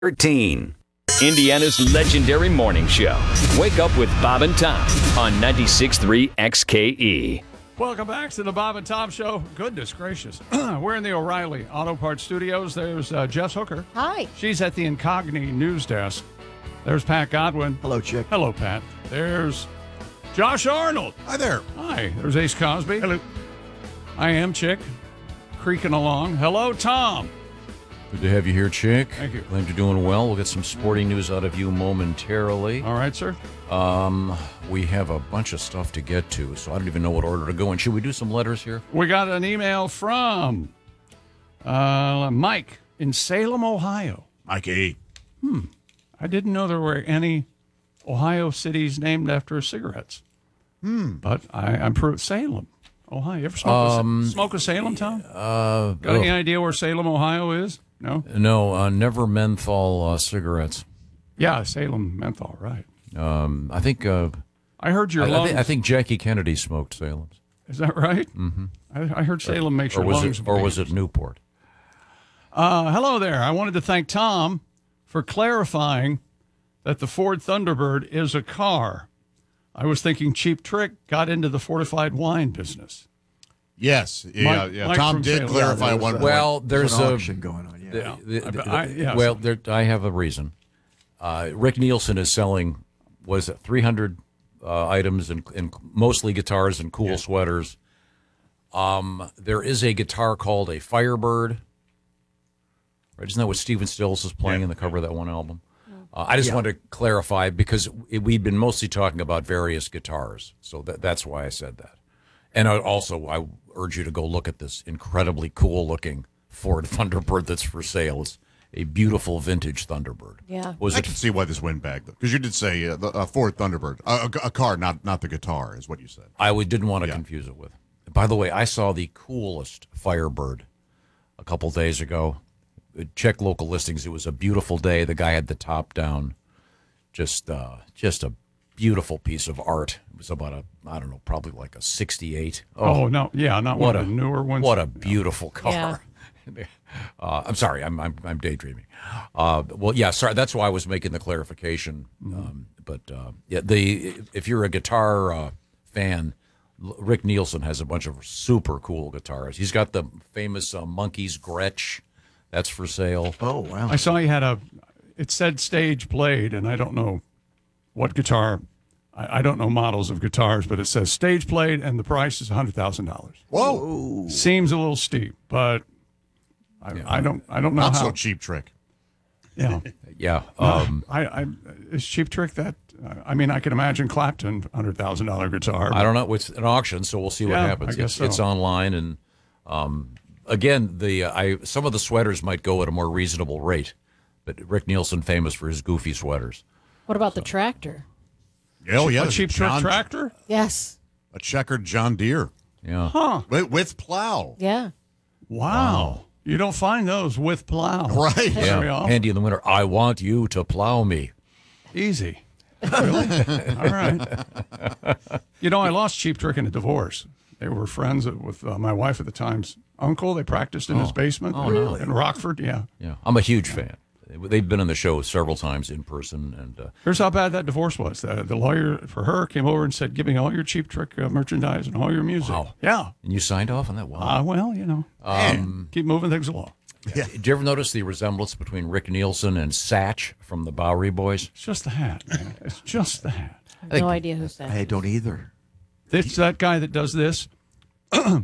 13. Indiana's legendary morning show. Wake up with Bob and Tom on 96.3 XKE. Welcome back to the Bob and Tom Show. Goodness gracious. We're in the O'Reilly Auto Parts Studios. There's Jess Hooker. Hi. She's at the Incogni news desk. There's Pat Godwin. Hello, Chick. Hello, Pat. There's Josh Arnold. Hi there. Hi. There's Ace Cosby. Hello. I am Chick. Creaking along. Hello, Tom. Good to have you here, Chick. Thank you. Glad you're doing well. We'll get some sporting news out of you momentarily. All right, sir. We have a bunch of stuff to get to, so I don't even know what order to go in. Should we do some letters here? We got an email from Mike in Salem, Ohio. Mike A. I didn't know there were any Ohio cities named after cigarettes. But I'm proof Salem, Ohio. You ever smoke a Salem, Tom? Got any idea where Salem, Ohio is? No? No, never menthol cigarettes. Yeah, Salem menthol, right. I think I heard your lungs. I think Jackie Kennedy smoked Salem's. Is that right? Mm-hmm. I heard Salem makes your lungs bleed. Or was it Newport? Hello there. I wanted to thank Tom for clarifying that the Ford Thunderbird is a car. I was thinking Cheap Trick got into the fortified wine business. Yes. Mike Tom did Salem. clarify one point. Well, there's an an auction going on. I have a reason. Rick Nielsen is selling, 300 items and mostly guitars and cool sweaters. There is a guitar called a Firebird. Right? Isn't that what Stephen Stills is playing in the cover of that one album? I just want to clarify because we've been mostly talking about various guitars, so that's why I said that. And I urge you to go look at this incredibly cool-looking Ford Thunderbird that's for sale. It's a beautiful vintage Thunderbird. Yeah. I can see why this went back, though, because you did say a Ford Thunderbird. A car, not the guitar, is what you said. I didn't want to confuse it with. By the way, I saw the coolest Firebird a couple days ago. Check local listings. It was a beautiful day. The guy had the top down. Just a beautiful piece of art. It was about probably like a 68. Oh no, yeah, not one of the newer ones. What a beautiful car. Yeah. I'm sorry, I'm daydreaming. Sorry, that's why I was making the clarification. If you're a guitar fan, Rick Nielsen has a bunch of super cool guitars. He's got the famous Monkeys Gretsch. That's for sale. Oh, wow. I saw he had it said stage played, and I don't know what guitar. I don't know models of guitars, but it says stage played, and the price is $100,000. Whoa. Seems a little steep, but I don't know Not how. so Cheap Trick. Yeah. Yeah. Is Cheap Trick that? I can imagine Clapton $100,000 guitar. I don't know. It's an auction, so we'll see what happens. I guess so. It's online, and again, some of the sweaters might go at a more reasonable rate, but Rick Nielsen famous for his goofy sweaters. What about the tractor? Oh, yeah. A Cheap Trick tractor? Yes. A checkered John Deere. Yeah. Huh. With plow. Yeah. Wow. You don't find those with plow. Right. Very often. Handy in the winter. I want you to plow me. Easy. Really? All right. I lost Cheap Trick in a divorce. They were friends with my wife at the time's uncle. They practiced in his basement in Rockford. Yeah. Yeah. I'm a huge fan. They've been on the show several times in person. And here's how bad that divorce was. The lawyer for her came over and said, give me all your Cheap Trick merchandise and all your music. Wow. Yeah. And you signed off on that? Wow. Keep moving things along. Yeah. Did you ever notice the resemblance between Rick Nielsen and Satch from the Bowery Boys? It's just the hat, man. It's just the hat. I have no idea who's that. I don't either. It's that guy that does this. Yeah,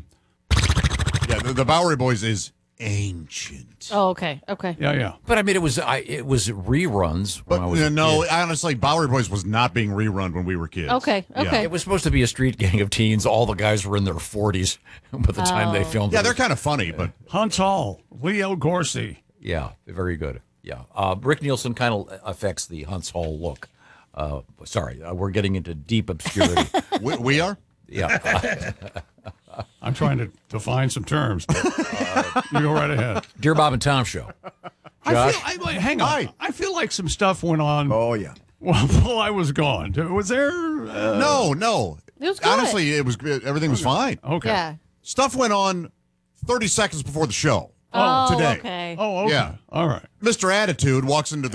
the Bowery Boys is ancient. Oh, okay. Okay. Yeah. But it was reruns. When I was a kid. Honestly, Bowery Boys was not being rerun when we were kids. Okay. Yeah. It was supposed to be a street gang of teens. All the guys were in their 40s by the time they filmed it. Yeah, they're kind of funny, but Hunts Hall, Leo Gorsey. Yeah, very good. Yeah. Rick Nielsen kind of affects the Hunts Hall look. We're getting into deep obscurity. we are? Yeah. I'm trying to define some terms. But, you go right ahead. Dear Bob and Tom Show. Josh? Hang on. Hi. I feel like some stuff went on. Oh, yeah. While I was gone. Was there? No. It was good. Honestly, everything was fine. Okay. Yeah. Stuff went on 30 seconds before the show. Oh, today. okay. Oh, okay. Yeah. All right. Mr. Attitude walks into the